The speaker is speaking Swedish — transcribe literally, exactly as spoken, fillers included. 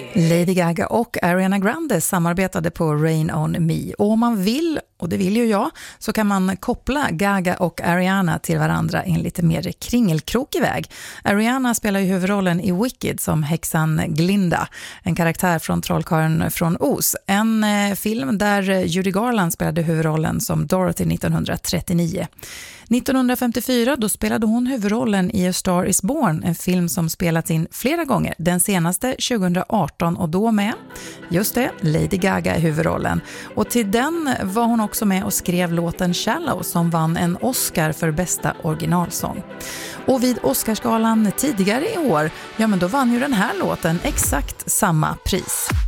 Lady Gaga och Ariana Grande samarbetade på Rain on Me. Och om man vill, och det vill ju jag, så kan man koppla Gaga och Ariana till varandra i en lite mer kringelkrokig väg. Ariana spelar ju huvudrollen i Wicked som häxan Glinda, en karaktär från Trollkarlen från Oz. En eh, film där Judy Garland spelade huvudrollen som Dorothy nittonhundratrettionio. nittonhundrafemtiofyra då spelade hon huvudrollen i A Star is Born, en film som spelats in flera gånger. Den senaste tjugohundraarton och då med, just det, Lady Gaga i huvudrollen. Och till den var hon också med och skrev låten Shallow som vann en Oscar för bästa originalsång. Och vid Oscarsgalan tidigare i år, ja men då vann ju den här låten exakt samma pris.